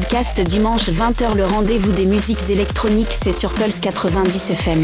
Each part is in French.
podcast dimanche 20h. Le rendez-vous des musiques électroniques, c'est sur Pulse 90 FM.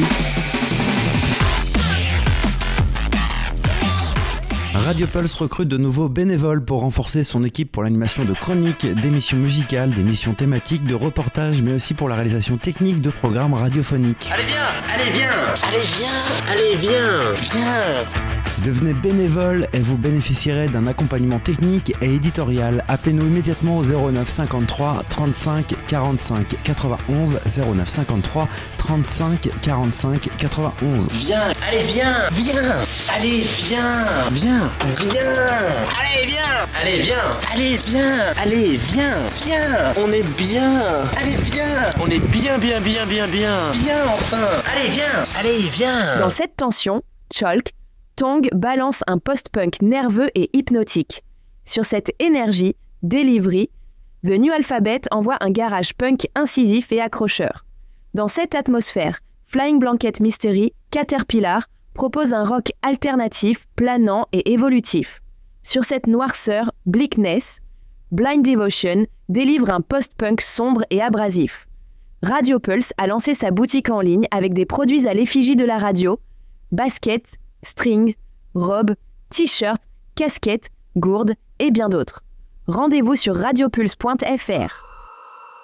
Radio Pulse recrute de nouveaux bénévoles pour renforcer son équipe pour l'animation de chroniques, d'émissions musicales, d'émissions thématiques, de reportages, mais aussi pour la réalisation technique de programmes radiophoniques. Allez viens, allez viens, allez viens, allez viens, viens. Devenez bénévole et vous bénéficierez d'un accompagnement technique et éditorial. Appelez-nous immédiatement au 09 53 35 45 91 09 53 35 45 91. Viens, allez viens, viens, allez viens, viens, viens, allez viens, allez viens, allez viens, allez viens, viens, on est bien, allez viens, on est bien, viens enfin, allez viens. Dans cette tension, Chalk, Tongue balance un post-punk nerveux et hypnotique. Sur cette énergie, Delivery, The New Alphabet envoie un garage punk incisif et accrocheur. Dans cette atmosphère, Flying Blanket Mystery, Caterpillar, propose un rock alternatif, planant et évolutif. Sur cette noirceur, Bleakness, Blind Devotion délivre un post-punk sombre et abrasif. Radio Pulse a lancé sa boutique en ligne avec des produits à l'effigie de la radio, baskets, strings, robes, t-shirts, casquettes, gourdes et bien d'autres. Rendez-vous sur radiopulse.fr.